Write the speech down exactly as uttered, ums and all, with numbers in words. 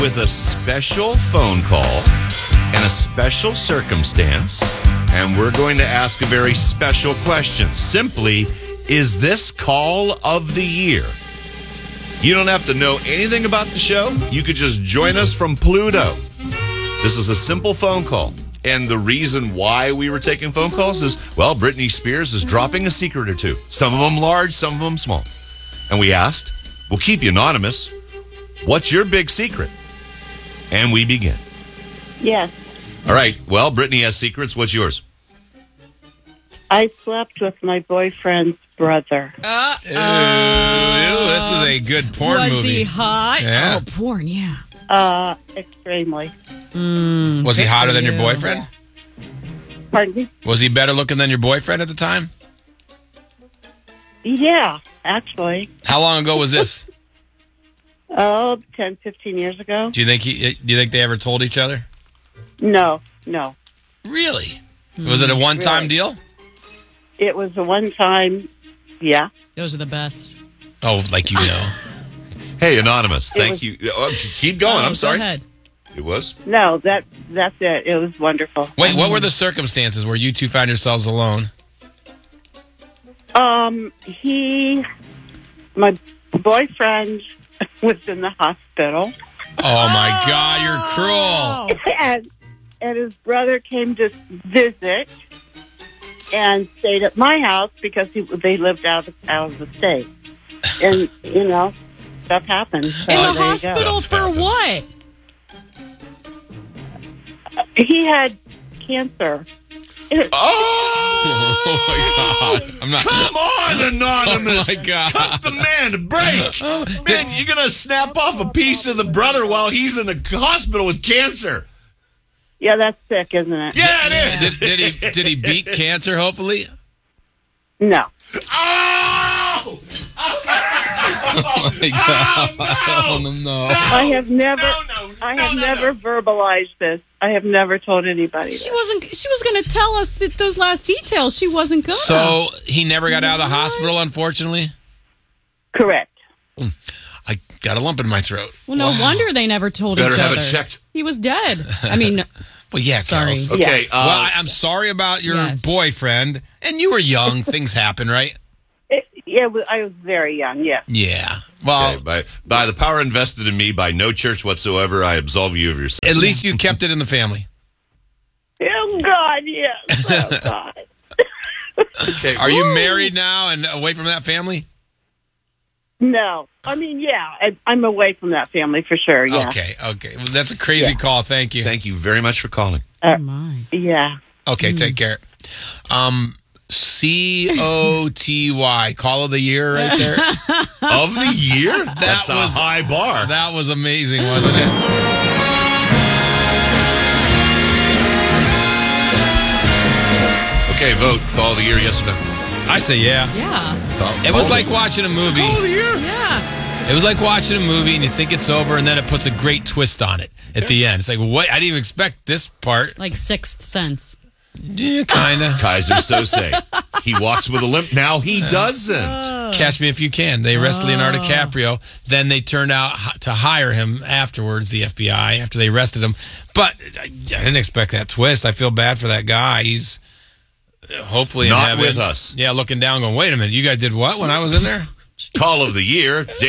with a special phone call and a special circumstance, and we're going to ask a very special question. Simply, is this call of the year? You don't have to know anything about the show. You could just join us from Pluto. This is a simple phone call. And the reason why we were taking phone calls is, well, Britney Spears is dropping a secret or two. Some of them large, some of them small. And we asked, we'll keep you anonymous, what's your big secret? And we begin. Yes. All right. Well, Britney has secrets. What's yours? I slept with my boyfriend's brother. Uh, Ew, ew, this is a good porn was movie. he hot? Yeah. Oh, porn, yeah. Uh, extremely. Mm, Was he good hotter for than your you. boyfriend? Pardon me? Was he better looking than your boyfriend at the time? Yeah, actually. How long ago was this? Oh, ten, fifteen years ago. Do you think he? Do you think they ever told each other? No, no. Really? Was it a one-time Really? deal? It was a one-time, yeah. Those are the best. Oh, like you know. Hey, Anonymous. Thank was- you. Oh, keep going. Oh, I'm sorry. Go ahead. It was? No, that that's it. It was wonderful. Wait, what were the circumstances where you two found yourselves alone? Um, he, my boyfriend was in the hospital, Oh my God, you're cruel. and and his brother came to visit and stayed at my house because he, they lived out of, out of the state. And, you know, stuff happens. So In Oh, the there you go. hospital Stuff for happens. what? He had cancer. Oh! Oh my God, I'm not. Come on, Anonymous. Oh, my God. Cut the man a break. Man, you're going to snap off a piece of the brother while he's in the hospital with cancer. Yeah, that's sick, isn't it? Yeah, it is. Did, did he? Did he beat cancer? Hopefully. No. Oh! Oh my God. Oh, no. Oh, no. I have never, No, no, I no, have no, never verbalized this. I have never told anybody She this. wasn't. She was going to tell us that those last details. She wasn't going. So he never got out of the What? hospital, unfortunately. Correct. I got a lump in my throat. well, no Wow. wonder they never told Better each have other. it checked. He was dead. I mean, Well, yeah, Sorry. Kels. Okay. Uh, well, I, I'm sorry about your Yes. boyfriend. And you were young. Things happen, right? It, yeah, I was very young, yes. Yeah. Well, okay, by, by the power invested in me by no church whatsoever, I absolve you of your sins. at least you kept it in the family. Oh, God, yes. Oh, God. Okay. Are you married now and away from that family? No. I mean, yeah, I, I'm away from that family for sure, yeah. Okay, okay. Well, that's a crazy Yeah. call. Thank you. Thank you very much for calling. oh my. Yeah. Okay, take care. Um, C O T Y, call of the year right there. Of the year? That's a was- high bar. That was amazing, wasn't it? Okay, vote. Call of the year, yes or no? I say yeah. Yeah. It was like watching a movie. Call of the year? Yeah. It was like watching a movie and you think it's over and then it puts a great twist on it at the end. It's like, what? I didn't even expect this part. Like Sixth Sense. Yeah, kind of. Kaiser Sose. He walks with a limp. Now he doesn't. Catch Me If You Can. They arrest Leonardo DiCaprio. Then they turned out h- to hire him afterwards, the F B I, after they arrested him. But I, I didn't expect that twist. I feel bad for that guy. He's uh, hopefully in Not heaven. with us. Yeah, looking down going, wait a minute, you guys did what when I was in there? Call of the year.